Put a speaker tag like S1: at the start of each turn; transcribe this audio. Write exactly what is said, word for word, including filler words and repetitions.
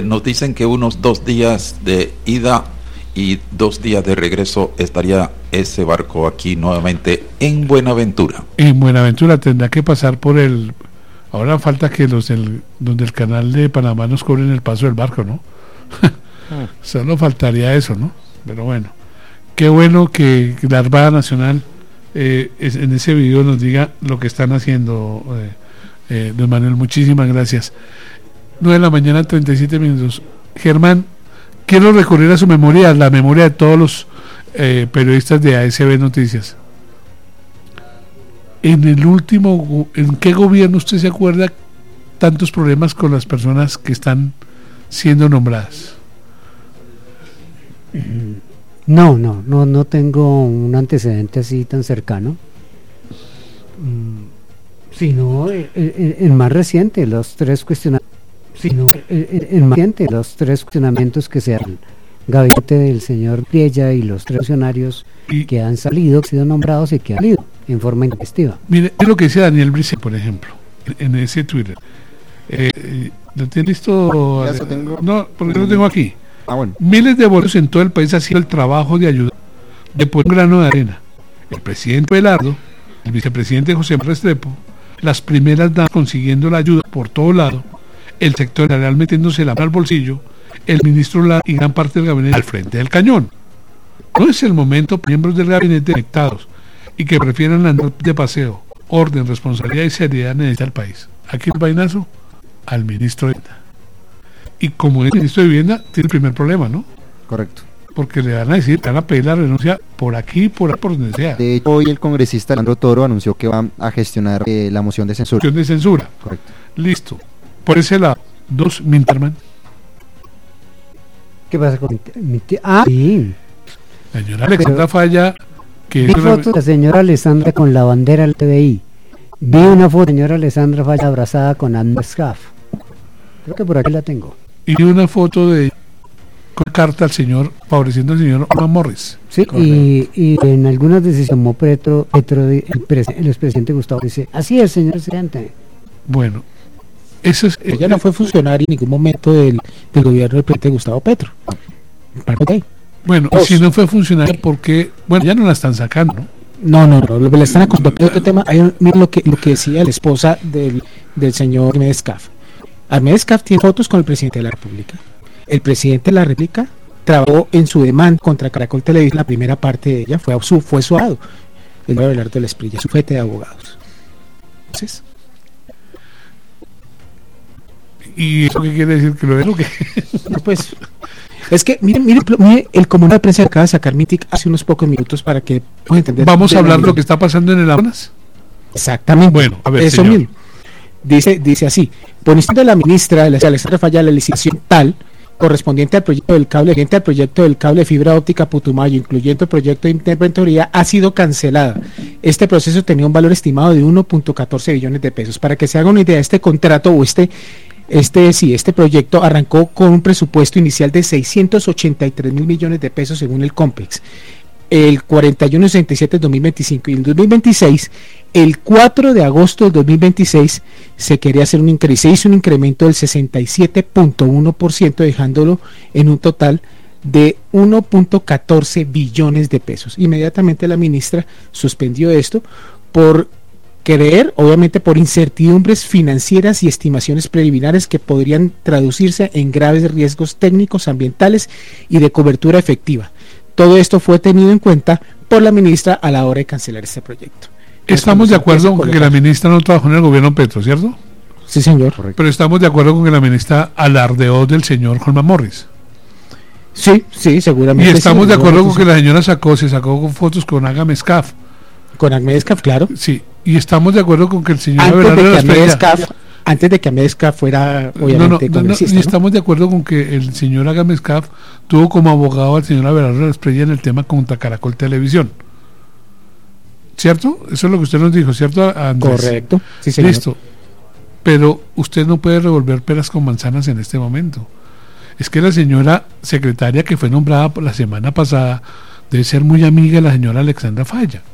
S1: nos dicen que unos dos días de ida y dos días de regreso estaría ese barco aquí nuevamente en Buenaventura.
S2: En Buenaventura tendrá que pasar por el... Ahora falta que los del, donde el canal de Panamá nos cobren el paso del barco, ¿no? Solo faltaría eso, ¿no? Pero bueno, qué bueno que, que la Armada Nacional eh, es, en ese video nos diga lo que están haciendo, eh, eh, don Manuel, muchísimas gracias. nueve de la mañana, treinta y siete minutos. Germán, quiero recurrir a su memoria, a la memoria de todos los eh, periodistas de A S B Noticias. En el último, ¿en qué gobierno usted se acuerda tantos problemas con las personas que están siendo nombradas?
S3: No, no, no, no tengo un antecedente así tan cercano. Sino el, el, el más reciente, los tres cuestionamientos. Sino el, el, el más reciente, los tres cuestionamientos que se han gabinete del señor Priella y los tres funcionarios y, que han salido, que han sido nombrados y que han salido en forma intempestiva.
S2: Mire, es lo que dice Daniel Brice, por ejemplo, en, en ese Twitter. Eh, ¿Lo tiene listo?
S4: Ya, tengo.
S2: No, porque yo lo tengo aquí.
S4: Ah, bueno.
S2: Miles de votos en todo el país haciendo el trabajo de ayuda, de poner un grano de arena. El presidente Belardo, el vicepresidente José Restrepo, las primeras damas consiguiendo la ayuda por todo lado, el sector general metiéndose la mano al bolsillo, el ministro Lara y gran parte del gabinete al frente del cañón. No es el momento para miembros del gabinete conectados y que prefieran andar de paseo. Orden, responsabilidad y seriedad necesita el país. Aquí el vainazo al ministro de Vivienda. Y como es ministro de Vivienda, tiene el primer problema, ¿no?
S4: Correcto.
S2: Porque le van a decir, le van a pedir la renuncia por aquí, por ahí, por donde sea.
S4: De hecho, hoy el congresista Leandro Toro anunció que va a gestionar eh, la moción de censura.
S2: Moción de censura.
S4: Correcto.
S2: Listo. Por ese lado, dos, Minterman.
S3: ¿Qué pasa con mi tía? Ah, sí.
S2: La señora Alexandra Falla, que
S3: vi
S2: es una...
S3: fotos de la señora Alessandra con la bandera del T V I. Vi una foto de la señora Alessandra Falla abrazada con Andrés Scaff. Creo que por aquí la tengo.
S2: Y una foto de con carta al señor, favoreciendo al señor Juan Morris.
S3: Sí, y, y en algunas decisiones tomó Petro, Petro el, pres, el expresidente Gustavo dice, así es, señor presidente.
S2: Bueno, eso es...
S5: Ella eh, no fue funcionaria en ningún momento del, del gobierno del presidente Gustavo Petro. Okay.
S2: Bueno, y si no fue funcionaria, porque, bueno, ya no la están sacando, ¿no?
S5: No, no, no, le están acostumbrando a otro tema. Hay, mira lo que, lo que decía la esposa del, del señor Armés Scaff. Armés Scaff tiene fotos con el presidente de la República. El presidente de la República trabajó en su demanda contra Caracol Televisión, la primera parte de ella fue su, fue su abogado, el señor Abelardo de la Esprilla, su fete de abogados. Entonces,
S2: ¿y eso qué quiere decir? ¿Que lo es lo que?
S5: No, pues, es que, mire, mire, mire el comunicado de prensa que acaba de sacar Mitic hace unos pocos minutos para que puedan entender.
S2: Vamos a hablar de lo que está pasando en el Amazonas.
S5: Exactamente.
S2: Bueno, a ver,
S5: eso
S2: señor.
S5: mismo. Dice, dice así, por instante de la ministra de la Alexandra Falla, la licitación tal correspondiente al proyecto del cable, al proyecto del cable de fibra óptica Putumayo, incluyendo el proyecto de interventoría, ha sido cancelada. Este proceso tenía un valor estimado de uno punto catorce billones de pesos. Para que se haga una idea, este contrato o este Este sí, este proyecto arrancó con un presupuesto inicial de seiscientos ochenta y tres mil millones de pesos según el COMPEX. El cuarenta y uno sesenta y siete del dos mil veinticinco y el dos mil veintiséis, el cuatro de agosto del dos mil veintiséis se quería hacer un incremento, se hizo un incremento del sesenta y siete punto uno por ciento, dejándolo en un total de uno punto catorce billones de pesos. Inmediatamente la ministra suspendió esto por creer, obviamente por incertidumbres financieras y estimaciones preliminares que podrían traducirse en graves riesgos técnicos, ambientales y de cobertura efectiva. Todo esto fue tenido en cuenta por la ministra a la hora de cancelar este proyecto.
S2: Estamos de acuerdo con que la ministra no trabajó en el gobierno Petro, ¿cierto?
S5: Sí, señor.
S2: Correcto. Pero estamos de acuerdo con que la ministra alardeó del señor Juan Morris.
S5: Sí, sí, seguramente.
S2: Y estamos
S5: sí,
S2: de acuerdo con
S5: sí.
S2: que la señora sacó, se sacó con fotos con Agame Scaff.
S5: Con Ahmed Scaff, claro.
S2: Sí, y estamos de acuerdo con que el señor
S5: antes de, que
S2: Ahmed
S5: Scaff, antes de que Ahmed Scaff fuera obviamente
S2: no, no,
S5: congresista.
S2: No, no, y
S5: ¿no?
S2: estamos de acuerdo con que el señor Agame Scaff tuvo como abogado al señor Abelardo de la Esprilla en el tema contra Caracol Televisión. ¿Cierto? Eso es lo que usted nos dijo, ¿cierto, Andrés?
S5: Correcto, sí, señor.
S2: Listo. Pero usted no puede revolver peras con manzanas en este momento. Es que la señora secretaria que fue nombrada por la semana pasada debe ser muy amiga de la señora Alexandra Falla.